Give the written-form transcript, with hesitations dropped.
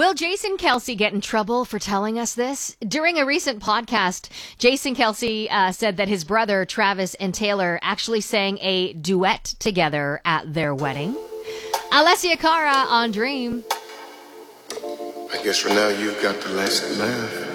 Will Jason Kelce get in trouble for telling us this? During a recent podcast, Jason Kelce said that his brother Travis and Taylor actually sang a duet together at their wedding. Alessia Cara on Dream. I guess for now you've got the last laugh.